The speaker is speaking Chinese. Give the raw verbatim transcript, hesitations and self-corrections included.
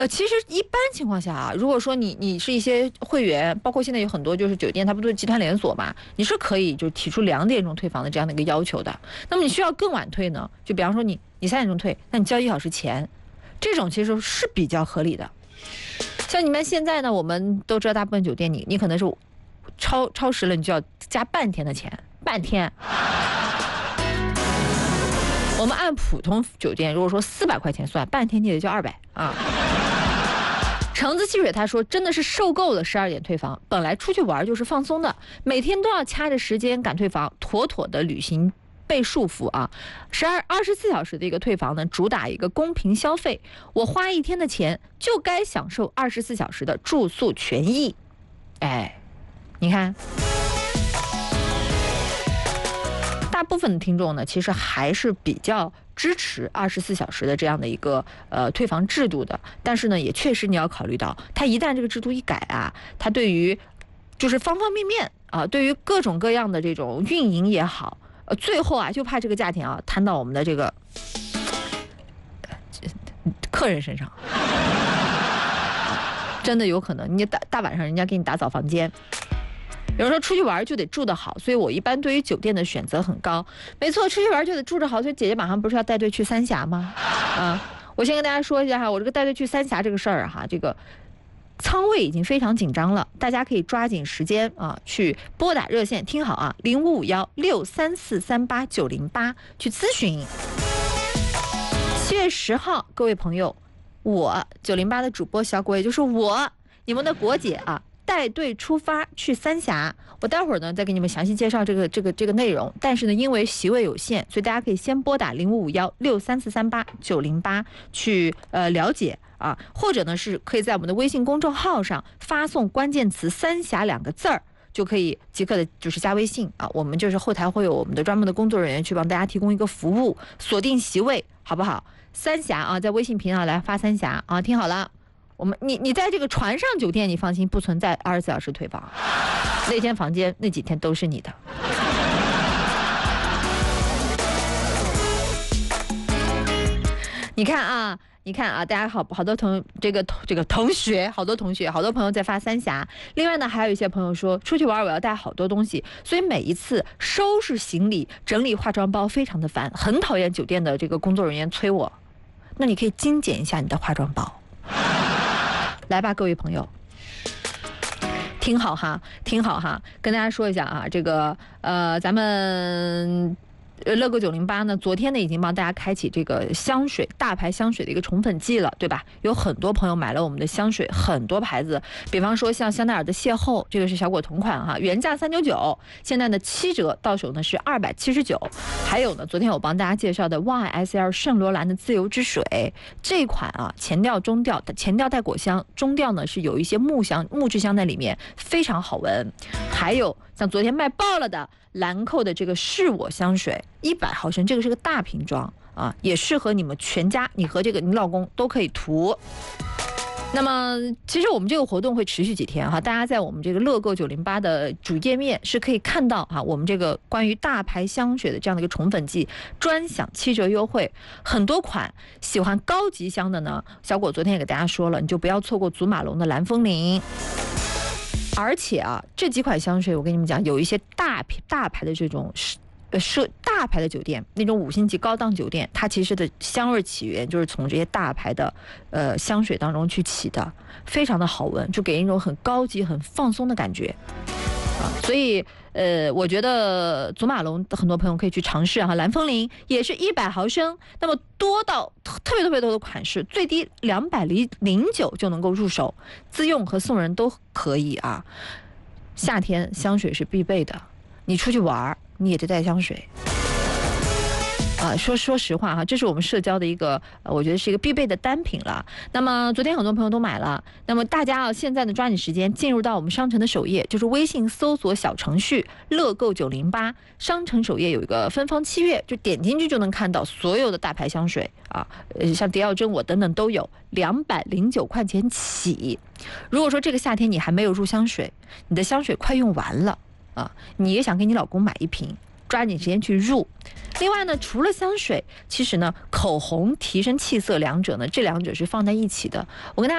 呃，其实一般情况下啊，如果说你你是一些会员，包括现在有很多就是酒店，它不都是集团连锁嘛，你是可以就提出两点钟退房的这样的一个要求的。那么你需要更晚退呢，就比方说你你三点钟退，那你交一小时钱，这种其实是比较合理的。像你们现在呢，我们都知道大部分酒店你你可能是超超时了，你就要加半天的钱，半天。我们按普通酒店，如果说四百块钱算，半天你得交二百啊。橙子汽水他说真的是受够了十二点退房，本来出去玩就是放松的，每天都要掐着时间赶退房，妥妥的旅行被束缚啊。十二二十四小时的一个退房呢，主打一个公平消费，我花一天的钱就该享受二十四小时的住宿权益。哎，你看。大部分的听众呢，其实还是比较支持二十四小时的这样的一个呃退房制度的。但是呢，也确实你要考虑到，它一旦这个制度一改啊，它对于就是方方面面啊，对于各种各样的这种运营也好，呃，最后啊，就怕这个价钱啊摊到我们的这个客人身上，真的有可能，你大大晚上人家给你打扫房间。有人说出去玩就得住得好，所以我一般对于酒店的选择很高。没错，出去玩就得住得好，所以姐姐马上不是要带队去三峡吗？啊，我先跟大家说一下哈，我这个带队去三峡这个事儿哈，这个仓位已经非常紧张了，大家可以抓紧时间啊，去拨打热线，听好啊，零五五幺六三四三八九零八去咨询。七月十号，各位朋友，我九零八的主播小果，也就是我，你们的果姐啊。带队出发去三峡，我待会儿呢再给你们详细介绍这个这个这个内容。但是呢，因为席位有限，所以大家可以先拨打零五五幺六三四三八九零八去呃了解啊，或者呢是可以在我们的微信公众号上发送关键词“三峡”两个字儿，就可以即刻的就是加微信啊。我们就是后台会有我们的专门的工作人员去帮大家提供一个服务，锁定席位，好不好？三峡啊，在微信频道来发三峡啊，听好了。我们你你在这个船上酒店，你放心，不存在二十四小时退房，那天房间那几天都是你的。你看啊，你看啊，大家好好多同这个这个同学，好多同学，好多朋友在发三峡。另外呢，还有一些朋友说出去玩我要带好多东西，所以每一次收拾行李、整理化妆包非常的烦，很讨厌酒店的这个工作人员催我。那你可以精简一下你的化妆包。来吧，各位朋友，听好哈，听好哈，跟大家说一下啊，这个呃，咱们乐购九零八呢，昨天呢已经帮大家开启这个香水大牌香水的一个宠粉季了，对吧？有很多朋友买了我们的香水，很多牌子，比方说像香奈儿的邂逅，这个是小果同款哈，原价三九九，现在呢七折到手呢是二百七十九。还有呢，昨天我帮大家介绍的 Y S L 圣罗兰的自由之水这款啊，前调中调，前调带果香，中调呢是有一些木香木质香在里面，非常好闻。还有像昨天卖爆了的兰蔻的这个是我香水，一百毫升，这个是个大瓶装啊，也适合你们全家，你和这个你老公都可以涂。那么其实我们这个活动会持续几天哈，大家在我们这个乐购九零八的主页面是可以看到哈，我们这个关于大牌香水的这样的一个宠粉季，专享七折优惠，很多款。喜欢高级香的呢，小果昨天也给大家说了，你就不要错过祖马龙的蓝风铃。而且啊，这几款香水我跟你们讲，有一些大牌大牌的这种呃设大牌的酒店，那种五星级高档酒店，它其实的香味起源就是从这些大牌的呃香水当中去起的，非常的好闻，就给人一种很高级、很放松的感觉啊。所以呃，我觉得祖马龙很多朋友可以去尝试哈，蓝风铃也是一百毫升，那么多到特别特别多的款式，最低两百零九就能够入手，自用和送人都可以啊。夏天香水是必备的，你出去玩你也得带香水。啊，说说实话哈，这是我们社交的一个，呃，我觉得是一个必备的单品了。那么昨天很多朋友都买了，那么大家啊，现在呢抓紧时间进入到我们商城的首页，就是微信搜索小程序乐购九零八，商城首页有一个芬芳七月，就点进去就能看到所有的大牌香水啊，呃，像迪奥真我等等都有，两百零九块钱起。如果说这个夏天你还没有入香水，你的香水快用完了啊，你也想给你老公买一瓶，抓紧时间去入。另外呢，除了香水，其实呢，口红提升气色两者呢，这两者是放在一起的。我跟大家